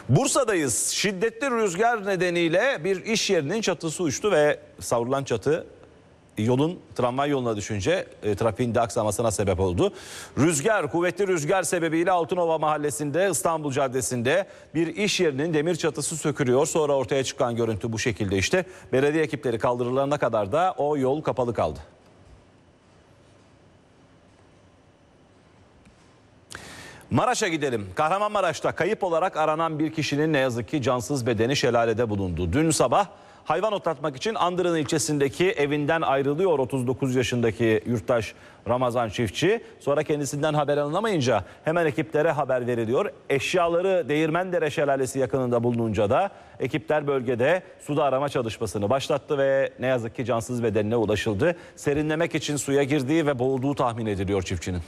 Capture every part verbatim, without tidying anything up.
Bursa'dayız. Şiddetli rüzgar nedeniyle bir iş yerinin çatısı uçtu ve savrulan çatı yolun tramvay yoluna düşünce e, trafiğin de aksamasına sebep oldu. Rüzgar, kuvvetli rüzgar sebebiyle Altınova Mahallesi'nde, İstanbul Caddesi'nde bir iş yerinin demir çatısı sökülüyor. Sonra ortaya çıkan görüntü bu şekilde işte. Belediye ekipleri kaldırılana kadar da o yol kapalı kaldı. Maraş'a gidelim. Kahramanmaraş'ta kayıp olarak aranan bir kişinin ne yazık ki cansız bedeni şelalede bulundu. Dün sabah hayvan otlatmak için Andırın ilçesindeki evinden ayrılıyor otuz dokuz yaşındaki yurttaş Ramazan Çiftçi. Sonra kendisinden haber alınamayınca hemen ekiplere haber veriliyor. Eşyaları Değirmendere Şelalesi yakınında bulununca da ekipler bölgede suda arama çalışmasını başlattı ve ne yazık ki cansız bedenine ulaşıldı. Serinlemek için suya girdiği ve boğulduğu tahmin ediliyor çiftçinin.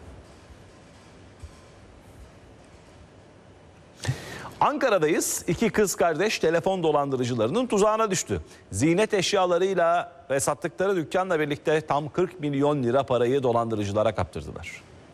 Ankara'dayız. İki kız kardeş telefon dolandırıcılarının tuzağına düştü. Ziynet eşyalarıyla ve sattıkları dükkanla birlikte tam kırk milyon lira parayı dolandırıcılara kaptırdılar.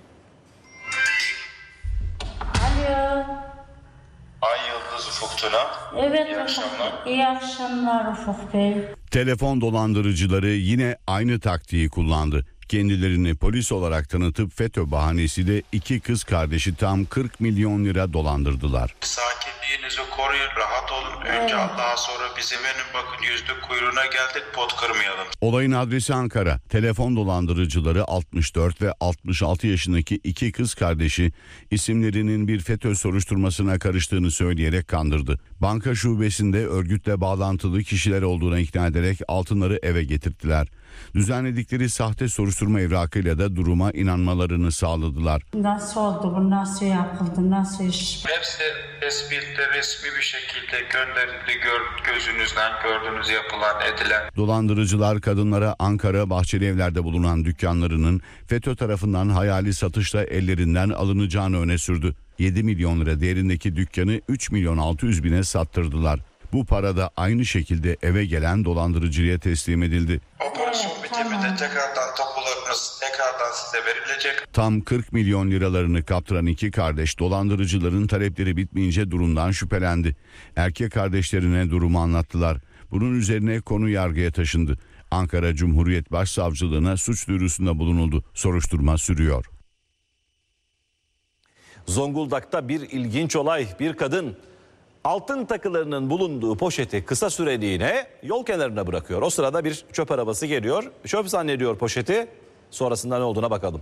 Alo. Ay Yıldız Ufuk Tuna. Evet. İyi akşamlar. İyi akşamlar Ufuk Bey. Telefon dolandırıcıları yine aynı taktiği kullandı. Kendilerini polis olarak tanıtıp FETÖ bahanesiyle iki kız kardeşi tam kırk milyon lira dolandırdılar. Sakinliğinizi koruyun, rahat olun. Önce Allah'a sonra bize verin, bakın yüzde kuyruğuna geldik, pot kırmayalım. Olayın adresi Ankara. Telefon dolandırıcıları altmış dört ve altmış altı yaşındaki iki kız kardeşi isimlerinin bir FETÖ soruşturmasına karıştığını söyleyerek kandırdı. Banka şubesinde örgütle bağlantılı kişiler olduğuna ikna ederek altınları eve getirttiler. Düzenledikleri sahte soruşturma evrakıyla da duruma inanmalarını sağladılar. Nasıl oldu bu, nasıl yapıldı, nasıl iş? Hepsi tespitle resmi bir şekilde gönderildi, gör, gözünüzden gördüğünüz yapılan edilen. Dolandırıcılar kadınlara Ankara Bahçelievler'de bulunan dükkanlarının FETÖ tarafından hayali satışla ellerinden alınacağını öne sürdü. yedi milyon lira değerindeki dükkanı üç milyon altı yüz bine sattırdılar. Bu para da aynı şekilde eve gelen dolandırıcıya teslim edildi. Operasyon Evet, bitiminde tamam. tekrardan tapularınız tekrardan size verilecek. Tam kırk milyon liralarını kaptıran iki kardeş dolandırıcıların talepleri bitmeyince durumdan şüphelendi. Erkek kardeşlerine durumu anlattılar. Bunun üzerine konu yargıya taşındı. Ankara Cumhuriyet Başsavcılığına suç duyurusunda bulunuldu. Soruşturma sürüyor. Zonguldak'ta bir ilginç olay. Bir kadın altın takılarının bulunduğu poşeti kısa süreliğine yol kenarına bırakıyor. O sırada bir çöp arabası geliyor. Çöp zannediyor poşeti. Sonrasında ne olduğuna bakalım.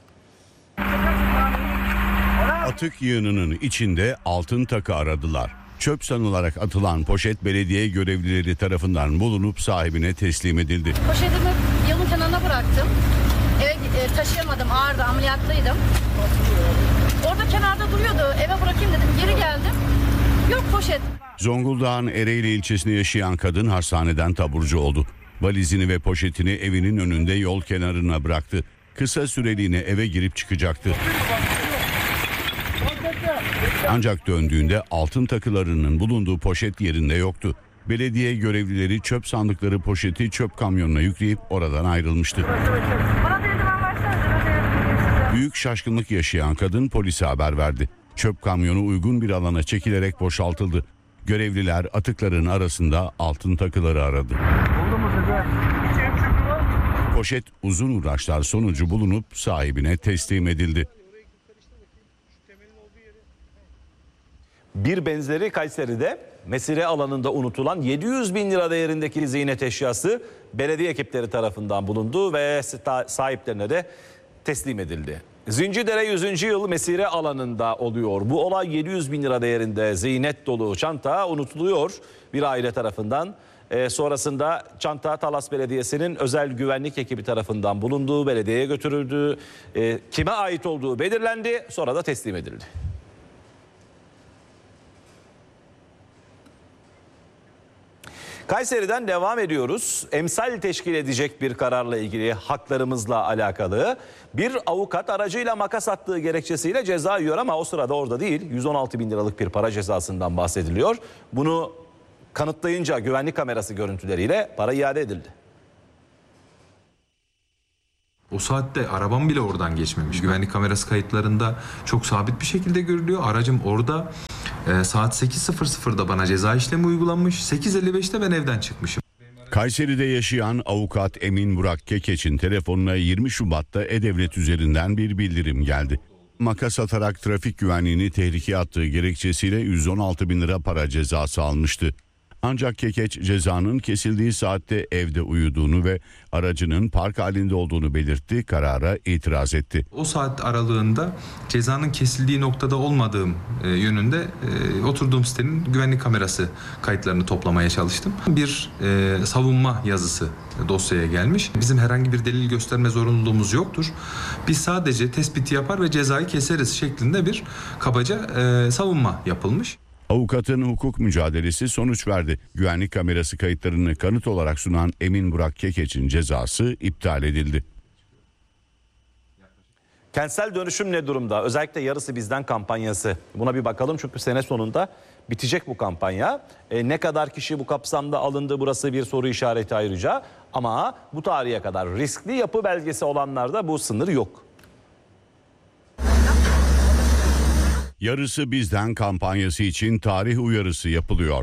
Atık yığınının içinde altın takı aradılar. Çöp sanılarak atılan poşet belediye görevlileri tarafından bulunup sahibine teslim edildi. Poşetimi yolun kenarına bıraktım. Eve e, taşıyamadım, ağırdı, ameliyatlıydım. Orada kenarda duruyordu. Eve bırakayım dedim, geri geldim. Yok poşet. Zonguldak'ın Ereğli ilçesinde yaşayan kadın hastaneden taburcu oldu. Valizini ve poşetini evinin önünde yol kenarına bıraktı. Kısa süreliğine eve girip çıkacaktı. Ancak döndüğünde altın takılarının bulunduğu poşet yerinde yoktu. Belediye görevlileri çöp sandıkları poşeti çöp kamyonuna yükleyip oradan ayrılmıştı. Büyük şaşkınlık yaşayan kadın polise haber verdi. Çöp kamyonu uygun bir alana çekilerek boşaltıldı. Görevliler atıkların arasında altın takıları aradı. Poşet uzun uğraşlar sonucu bulunup sahibine teslim edildi. Bir benzeri Kayseri'de mesire alanında unutulan yedi yüz bin lira değerindeki ziynet eşyası belediye ekipleri tarafından bulundu ve sahiplerine de teslim edildi. Zincidere yüzüncü yıl mesire alanında oluyor. Bu olay yedi yüz bin lira değerinde ziynet dolu çanta unutuluyor bir aile tarafından. E, sonrasında çanta Talas Belediyesi'nin özel güvenlik ekibi tarafından bulunduğu belediyeye götürüldü. E, kime ait olduğu belirlendi, sonra da teslim edildi. Kayseri'den devam ediyoruz. Emsal teşkil edecek bir kararla ilgili haklarımızla alakalı. Bir avukat aracıyla makas attığı gerekçesiyle ceza yiyor ama o sırada orada değil. yüz on altı bin liralık bir para cezasından bahsediliyor. Bunu kanıtlayınca güvenlik kamerası görüntüleriyle para iade edildi. O saatte arabam bile oradan geçmemiş. Güvenlik kamerası kayıtlarında çok sabit bir şekilde görülüyor. Aracım orada. E, saat sekiz sıfır sıfırda bana ceza işlemi uygulanmış. sekiz elli beşte ben evden çıkmışım. Kayseri'de yaşayan avukat Emin Burak Kekeç'in telefonuna yirmi Şubat'ta E-Devlet üzerinden bir bildirim geldi. Makas atarak trafik güvenliğini tehlikeye attığı gerekçesiyle yüz on altı bin lira para cezası almıştı. Ancak Kekeç cezanın kesildiği saatte evde uyuduğunu ve aracının park halinde olduğunu belirtti, karara itiraz etti. O saat aralığında cezanın kesildiği noktada olmadığım e, yönünde e, oturduğum sitenin güvenlik kamerası kayıtlarını toplamaya çalıştım. Bir e, savunma yazısı dosyaya gelmiş. Bizim herhangi bir delil gösterme zorunluluğumuz yoktur. Biz sadece tespiti yapar ve cezayı keseriz şeklinde bir kabaca e, savunma yapılmış. Avukatın hukuk mücadelesi sonuç verdi. Güvenlik kamerası kayıtlarını kanıt olarak sunan Emin Burak Kekeç'in cezası iptal edildi. Kentsel dönüşüm ne durumda? Özellikle yarısı bizden kampanyası. Buna bir bakalım çünkü sene sonunda bitecek bu kampanya. E, ne kadar kişi bu kapsamda alındı, burası bir soru işareti ayrıca. Ama bu tarihe kadar riskli yapı belgesi olanlarda bu sınır yok. Yarısı bizden kampanyası için tarih uyarısı yapılıyor.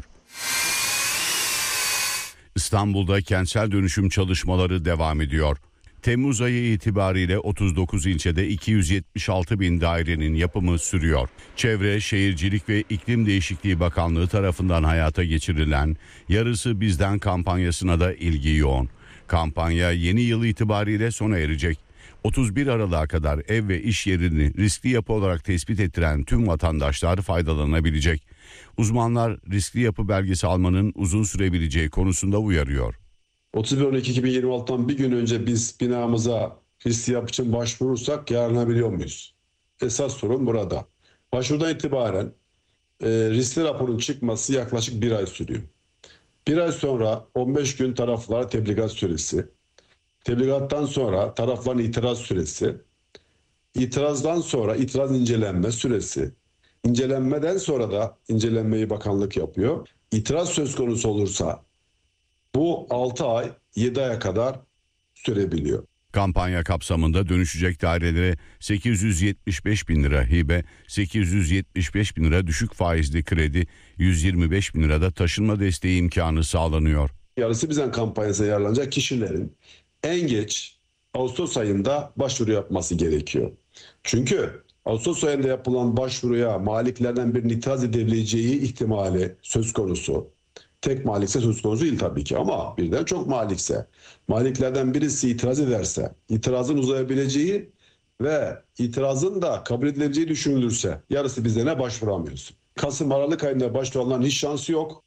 İstanbul'da kentsel dönüşüm çalışmaları devam ediyor. Temmuz ayı itibariyle otuz dokuz ilçede iki yüz yetmiş altı bin dairenin yapımı sürüyor. Çevre, Şehircilik ve İklim Değişikliği Bakanlığı tarafından hayata geçirilen Yarısı Bizden kampanyasına da ilgi yoğun. Kampanya yeni yıl itibariyle sona erecek. otuz bir Aralık'a kadar ev ve iş yerini riskli yapı olarak tespit ettiren tüm vatandaşlar faydalanabilecek. Uzmanlar riskli yapı belgesi almanın uzun sürebileceği konusunda uyarıyor. otuz bir Aralık iki bin yirmi altıdan bir gün önce biz binamıza riskli yapı için başvurursak yararlanabiliyor muyuz? Esas sorun burada. Başvurudan itibaren e, riskli raporun çıkması yaklaşık bir ay sürüyor. Bir ay sonra on beş gün taraflara tebligat süresi. Tebligattan sonra tarafların itiraz süresi, itirazdan sonra itiraz incelenme süresi, incelenmeden sonra da incelenmeyi bakanlık yapıyor. İtiraz söz konusu olursa bu altı ay yedi aya kadar sürebiliyor. Kampanya kapsamında dönüşecek dairelere sekiz yüz yetmiş beş bin lira hibe, sekiz yüz yetmiş beş bin lira düşük faizli kredi, yüz yirmi beş bin lirada taşınma desteği imkanı sağlanıyor. Yarısı Bizden kampanyasına yararlanacak kişilerin en geç Ağustos ayında başvuru yapması gerekiyor. Çünkü Ağustos ayında yapılan başvuruya maliklerden birinin itiraz edebileceği ihtimali söz konusu. Tek malikse söz konusu değil tabii ki ama birden çok malikse, maliklerden birisi itiraz ederse, itirazın uzayabileceği ve itirazın da kabul edilebileceği düşünülürse Yarısı Bizden'e başvuramıyorsun. Kasım Aralık ayında başvuranların hiç şansı yok.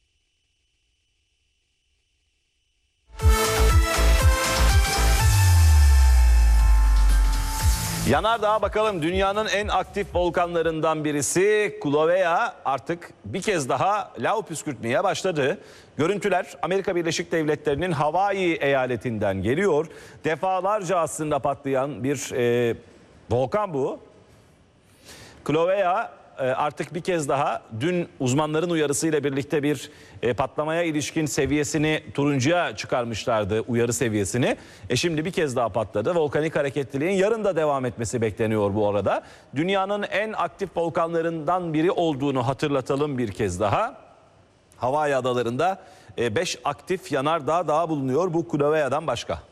Yanardağ'a bakalım. Dünyanın en aktif volkanlarından birisi Kilauea artık bir kez daha lav püskürtmeye başladı. Görüntüler Amerika Birleşik Devletleri'nin Hawaii eyaletinden geliyor. Defalarca aslında patlayan bir e, volkan bu. Kilauea artık bir kez daha dün uzmanların uyarısıyla birlikte bir patlamaya ilişkin seviyesini turuncuya çıkarmışlardı, uyarı seviyesini. E şimdi bir kez daha patladı. Volkanik hareketliliğin yarın da devam etmesi bekleniyor bu arada. Dünyanın en aktif volkanlarından biri olduğunu hatırlatalım bir kez daha. Hawaii adalarında beş aktif yanardağ daha bulunuyor bu Kilauea'dan başka.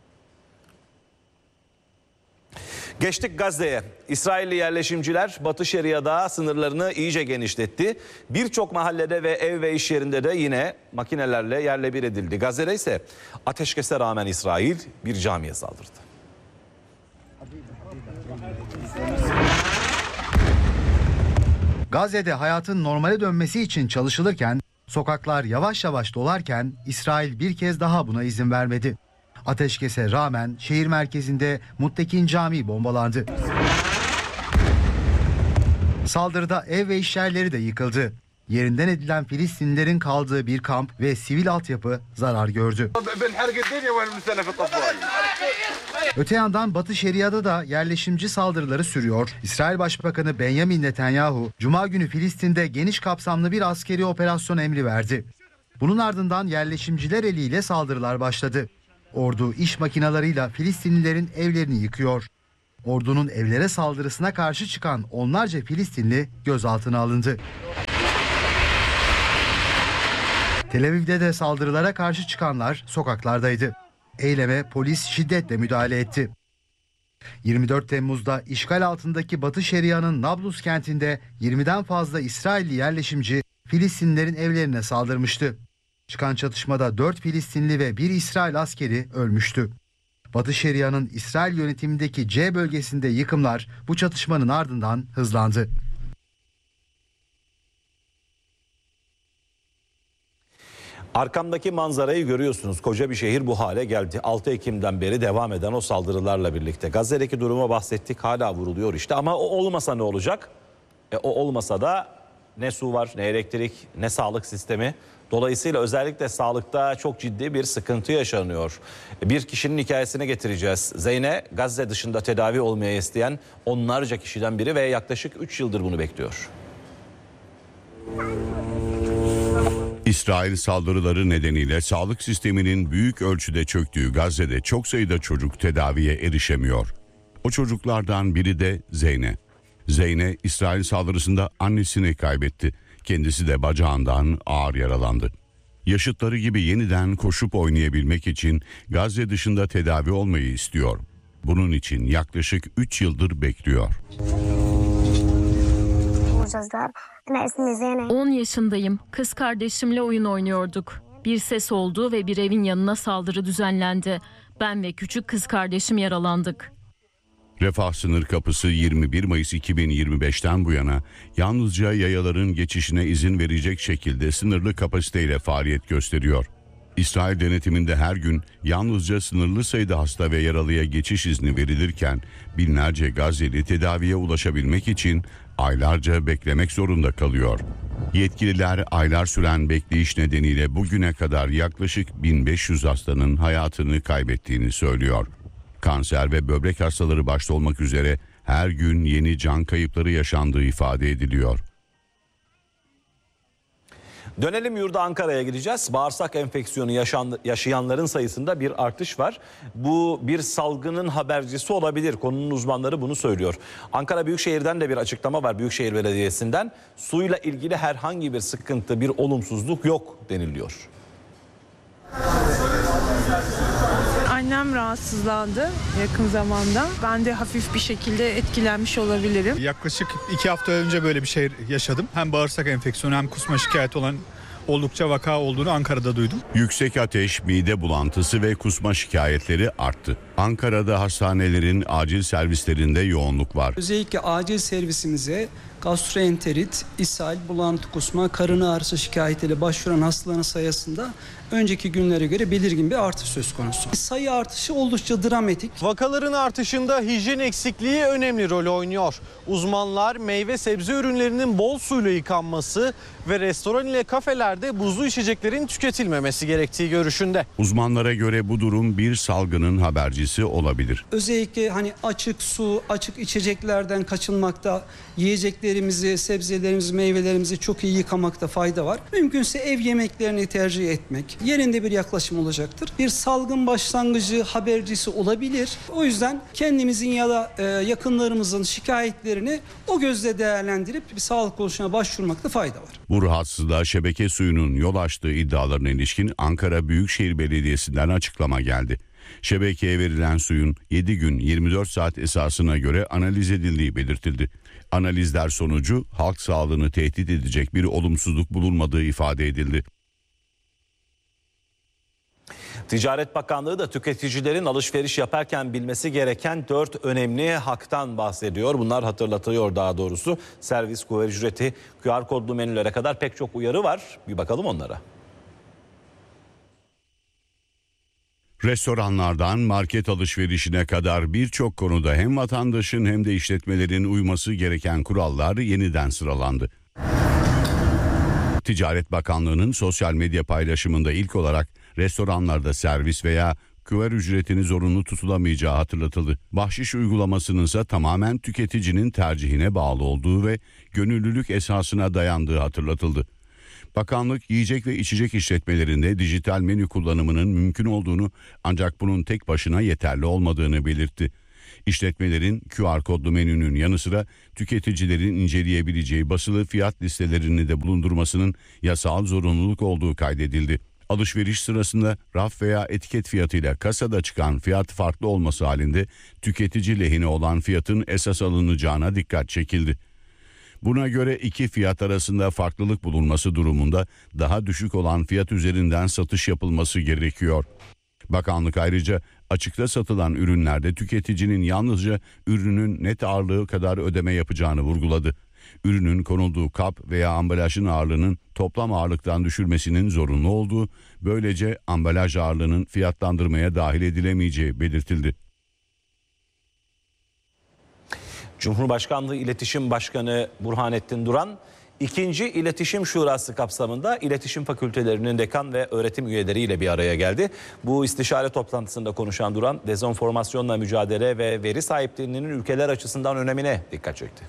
Geçtik Gazze'ye. İsrailli yerleşimciler Batı Şeria'da sınırlarını iyice genişletti. Birçok mahallede ve ev ve iş yerinde de yine makinelerle yerle bir edildi. Gazze'de ise ateşkese rağmen İsrail bir camiye saldırdı. Gazze'de hayatın normale dönmesi için çalışılırken, sokaklar yavaş yavaş dolarken İsrail bir kez daha buna izin vermedi. Ateşkese rağmen şehir merkezinde Muttekin Camii bombalandı. Saldırıda ev ve iş yerleri de yıkıldı. Yerinden edilen Filistinlilerin kaldığı bir kamp ve sivil altyapı zarar gördü. Öte yandan Batı Şeria'da da yerleşimci saldırıları sürüyor. İsrail Başbakanı Benjamin Netanyahu, Cuma günü Filistin'de geniş kapsamlı bir askeri operasyon emri verdi. Bunun ardından yerleşimciler eliyle saldırılar başladı. Ordu iş makinalarıyla Filistinlilerin evlerini yıkıyor. Ordunun evlere saldırısına karşı çıkan onlarca Filistinli gözaltına alındı. Tel Aviv'de de saldırılara karşı çıkanlar sokaklardaydı. Eyleme polis şiddetle müdahale etti. yirmi dört Temmuz'da işgal altındaki Batı Şeria'nın Nablus kentinde yirmiden fazla İsrailli yerleşimci Filistinlilerin evlerine saldırmıştı. Çıkan çatışmada dört Filistinli ve bir İsrail askeri ölmüştü. Batı Şeria'nın İsrail yönetimindeki C bölgesinde yıkımlar bu çatışmanın ardından hızlandı. Arkamdaki manzarayı görüyorsunuz. Koca bir şehir bu hale geldi. altı Ekim'den beri devam eden o saldırılarla birlikte. Gazze'deki duruma bahsettik, hala vuruluyor işte. Ama o olmasa ne olacak? E, o olmasa da ne su var, ne elektrik, ne sağlık sistemi. Dolayısıyla özellikle sağlıkta çok ciddi bir sıkıntı yaşanıyor. Bir kişinin hikayesine getireceğiz. Zeyne, Gazze dışında tedavi olmaya isteyen onlarca kişiden biri ve yaklaşık üç yıldır bunu bekliyor. İsrail saldırıları nedeniyle sağlık sisteminin büyük ölçüde çöktüğü Gazze'de çok sayıda çocuk tedaviye erişemiyor. O çocuklardan biri de Zeyne. Zeyne, İsrail saldırısında annesini kaybetti. Kendisi de bacağından ağır yaralandı. Yaşıtları gibi yeniden koşup oynayabilmek için Gazze dışında tedavi olmayı istiyor. Bunun için yaklaşık üç yıldır bekliyor. on yaşındayım. Kız kardeşimle oyun oynuyorduk. Bir ses oldu ve bir evin yanına saldırı düzenlendi. Ben ve küçük kız kardeşim yaralandık. Refah sınır kapısı yirmi bir Mayıs iki bin yirmi beşten bu yana yalnızca yayaların geçişine izin verecek şekilde sınırlı kapasiteyle faaliyet gösteriyor. İsrail denetiminde her gün yalnızca sınırlı sayıda hasta ve yaralıya geçiş izni verilirken binlerce Gazze'li tedaviye ulaşabilmek için aylarca beklemek zorunda kalıyor. Yetkililer aylar süren bekleyiş nedeniyle bugüne kadar yaklaşık bin beş yüz hastanın hayatını kaybettiğini söylüyor. Kanser ve böbrek hastaları başta olmak üzere her gün yeni can kayıpları yaşandığı ifade ediliyor. Dönelim yurda, Ankara'ya gideceğiz. Bağırsak enfeksiyonu yaşan, yaşayanların sayısında bir artış var. Bu bir salgının habercisi olabilir. Konunun uzmanları bunu söylüyor. Ankara Büyükşehir'den de bir açıklama var, Büyükşehir Belediyesi'nden. Suyla ilgili herhangi bir sıkıntı, bir olumsuzluk yok deniliyor. Annem rahatsızlandı yakın zamanda. Ben de hafif bir şekilde etkilenmiş olabilirim. Yaklaşık iki hafta önce böyle bir şey yaşadım. Hem bağırsak enfeksiyonu hem kusma şikayeti olan oldukça vaka olduğunu Ankara'da duydum. Yüksek ateş, mide bulantısı ve kusma şikayetleri arttı. Ankara'da hastanelerin acil servislerinde yoğunluk var. Özellikle acil servisimize gastroenterit, ishal, bulantı, kusma, karın ağrısı şikayetiyle başvuran hastaların sayısında önceki günlere göre belirgin bir artış söz konusu. Sayı artışı oldukça dramatik. Vakaların artışında hijyen eksikliği önemli rol oynuyor. Uzmanlar meyve sebze ürünlerinin bol suyla yıkanması ve restoran ile kafelerde buzlu içeceklerin tüketilmemesi gerektiği görüşünde. Uzmanlara göre bu durum bir salgının habercisi olabilir. Özellikle hani açık su, açık içeceklerden kaçınmakta, yiyeceklerimizi, sebzelerimizi, meyvelerimizi çok iyi yıkamakta fayda var. Mümkünse ev yemeklerini tercih etmek yerinde bir yaklaşım olacaktır. Bir salgın başlangıcı habercisi olabilir. O yüzden kendimizin ya da e, yakınlarımızın şikayetlerini o gözle değerlendirip bir sağlık kuruluşuna başvurmakta fayda var. Bu rahatsızlığa şebeke suyunun yol açtığı iddialarına ilişkin Ankara Büyükşehir Belediyesi'nden açıklama geldi. Şebekeye verilen suyun yedi gün yirmi dört saat esasına göre analiz edildiği belirtildi. Analizler sonucu halk sağlığını tehdit edecek bir olumsuzluk bulunmadığı ifade edildi. Ticaret Bakanlığı da tüketicilerin alışveriş yaparken bilmesi gereken dört önemli haktan bahsediyor. Bunlar hatırlatılıyor daha doğrusu. Servis, kuver ücreti, Q R kodlu menülere kadar pek çok uyarı var. Bir bakalım onlara. Restoranlardan market alışverişine kadar birçok konuda hem vatandaşın hem de işletmelerin uyması gereken kurallar yeniden sıralandı. Ticaret Bakanlığı'nın sosyal medya paylaşımında ilk olarak restoranlarda servis veya küver ücretini zorunlu tutulamayacağı hatırlatıldı. Bahşiş uygulamasının ise tamamen tüketicinin tercihine bağlı olduğu ve gönüllülük esasına dayandığı hatırlatıldı. Bakanlık yiyecek ve içecek işletmelerinde dijital menü kullanımının mümkün olduğunu ancak bunun tek başına yeterli olmadığını belirtti. İşletmelerin Q R kodlu menünün yanı sıra tüketicilerin inceleyebileceği basılı fiyat listelerini de bulundurmasının yasal zorunluluk olduğu kaydedildi. Alışveriş sırasında raf veya etiket fiyatıyla kasada çıkan fiyat farklı olması halinde tüketici lehine olan fiyatın esas alınacağına dikkat çekildi. Buna göre iki fiyat arasında farklılık bulunması durumunda daha düşük olan fiyat üzerinden satış yapılması gerekiyor. Bakanlık ayrıca açıkta satılan ürünlerde tüketicinin yalnızca ürünün net ağırlığı kadar ödeme yapacağını vurguladı. Ürünün konulduğu kap veya ambalajın ağırlığının toplam ağırlıktan düşürmesinin zorunlu olduğu, böylece ambalaj ağırlığının fiyatlandırmaya dahil edilemeyeceği belirtildi. Cumhurbaşkanlığı İletişim Başkanı Burhanettin Duran, ikinci İletişim Şurası kapsamında iletişim fakültelerinin dekan ve öğretim üyeleriyle bir araya geldi. Bu istişare toplantısında konuşan Duran, dezenformasyonla mücadele ve veri sahipliğinin ülkeler açısından önemine dikkat çekti.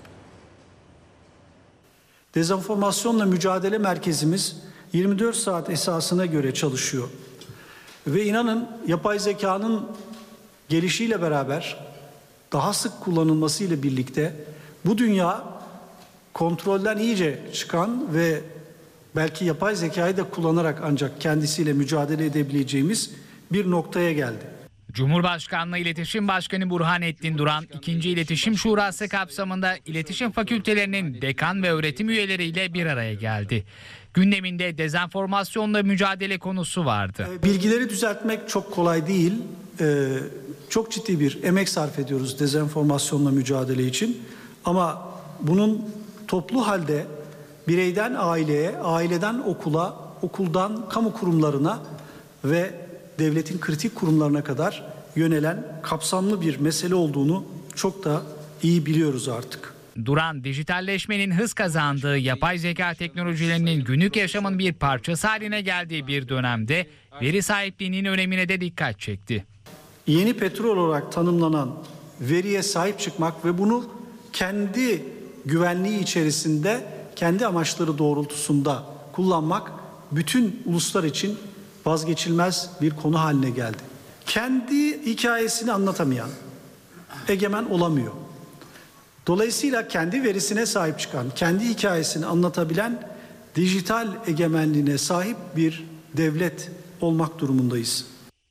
Dezenformasyonla mücadele merkezimiz yirmi dört saat esasına göre çalışıyor. Ve inanın yapay zekanın gelişiyle beraber daha sık kullanılmasıyla birlikte bu dünya kontrolden iyice çıkan ve belki yapay zekayı da kullanarak ancak kendisiyle mücadele edebileceğimiz bir noktaya geldi. Cumhurbaşkanlığı İletişim Başkanı Burhanettin Duran, ikinci İletişim Şurası kapsamında iletişim fakültelerinin dekan ve öğretim üyeleriyle bir araya geldi. Gündeminde dezenformasyonla mücadele konusu vardı. Bilgileri düzeltmek çok kolay değil. Ee, çok ciddi bir emek sarf ediyoruz dezenformasyonla mücadele için. Ama bunun toplu halde bireyden aileye, aileden okula, okuldan kamu kurumlarına ve devletin kritik kurumlarına kadar yönelen kapsamlı bir mesele olduğunu çok da iyi biliyoruz artık. Duran, dijitalleşmenin hız kazandığı, yapay zeka teknolojilerinin günlük yaşamın bir parçası haline geldiği bir dönemde veri sahipliğinin önemine de dikkat çekti. Yeni petrol olarak tanımlanan veriye sahip çıkmak ve bunu kendi güvenliği içerisinde, kendi amaçları doğrultusunda kullanmak bütün uluslar için vazgeçilmez bir konu haline geldi. Kendi hikayesini anlatamayan egemen olamıyor. Dolayısıyla kendi verisine sahip çıkan, kendi hikayesini anlatabilen dijital egemenliğine sahip bir devlet olmak durumundayız.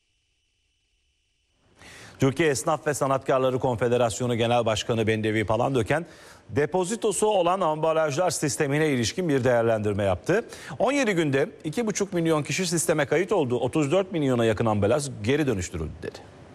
Türkiye Esnaf ve Sanatkarları Konfederasyonu Genel Başkanı Bendevi Palandöken, depozitosu olan ambalajlar sistemine ilişkin bir değerlendirme yaptı. on yedi günde iki buçuk milyon kişi sisteme kayıt oldu. otuz dört milyona yakın ambalaj geri dönüştürüldü dedi.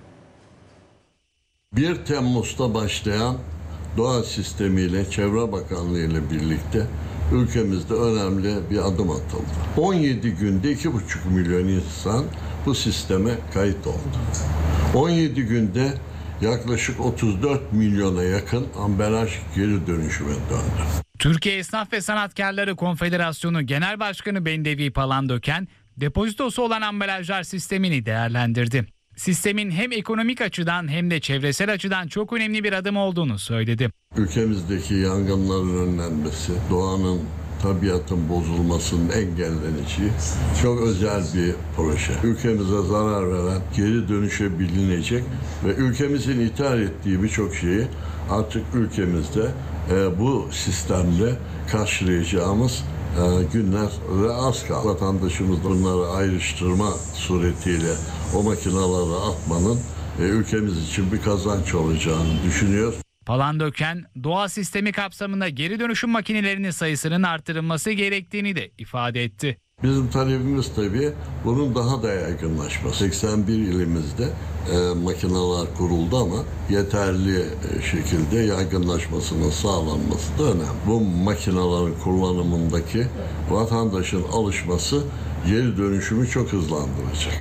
bir Temmuz'da başlayan doğa sistemiyle Çevre Bakanlığı ile birlikte ülkemizde önemli bir adım atıldı. on yedi günde iki buçuk milyon insan bu sisteme kayıt oldu. on yedi günde yaklaşık otuz dört milyona yakın ambalaj geri dönüşüme döndü. Türkiye Esnaf ve Sanatkarları Konfederasyonu Genel Başkanı Bendevi Palandöken, depozitosu olan ambalajlar sistemini değerlendirdi. Sistemin hem ekonomik açıdan hem de çevresel açıdan çok önemli bir adım olduğunu söyledi. Ülkemizdeki yangınların önlenmesi, doğanın, tabiatın bozulmasının engelleneceği çok özel bir proje. Ülkemize zarar veren geri dönüşebilinecek ve ülkemizin ithal ettiği birçok şeyi artık ülkemizde e, bu sistemle karşılayacağımız e, günler ve az kaldı. Vatandaşımız bunları ayrıştırma suretiyle o makinaları atmanın e, ülkemiz için bir kazanç olacağını düşünüyor. Palandöken, doğa sistemi kapsamında geri dönüşüm makinelerinin sayısının artırılması gerektiğini de ifade etti. Bizim talebimiz tabii bunun daha da yaygınlaşması. seksen bir ilimizde e, makineler kuruldu ama yeterli e, şekilde yaygınlaşmasının sağlanması da önemli. Bu makinelerin kullanımındaki vatandaşın alışması geri dönüşümü çok hızlandıracak.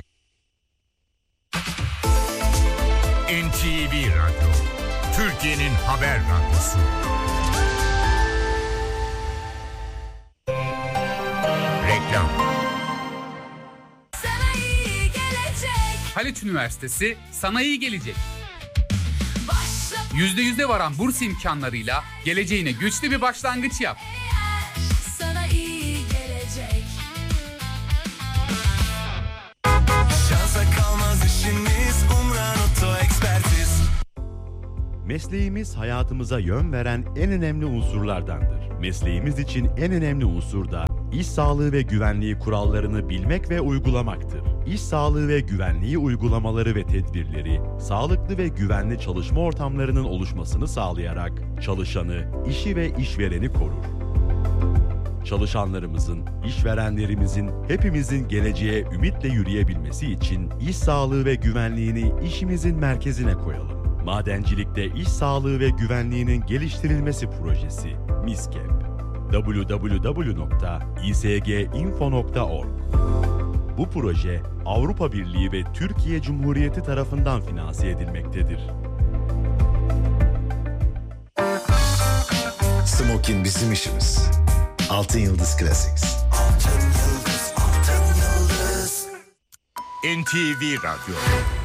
N T V Radyo, Türkiye'nin haber radyosu. Reklam. Haliç Üniversitesi Sanayi Gelecek. Yüzde yüze varan burs imkanlarıyla geleceğine güçlü bir başlangıç yap. Sana iyi gelecek. Mesleğimiz hayatımıza yön veren en önemli unsurlardandır. Mesleğimiz için en önemli unsur da iş sağlığı ve güvenliği kurallarını bilmek ve uygulamaktır. İş sağlığı ve güvenliği uygulamaları ve tedbirleri, sağlıklı ve güvenli çalışma ortamlarının oluşmasını sağlayarak çalışanı, işi ve işvereni korur. Çalışanlarımızın, işverenlerimizin, hepimizin geleceğe ümitle yürüyebilmesi için iş sağlığı ve güvenliğini işimizin merkezine koyalım. Madencilikte iş sağlığı ve güvenliğinin geliştirilmesi projesi MİSKEP. double-u double-u double-u nokta i s g info nokta org. Bu proje Avrupa Birliği ve Türkiye Cumhuriyeti tarafından finanse edilmektedir. Smokin bizim işimiz. Altın Yıldız Classics. N T V Radyo.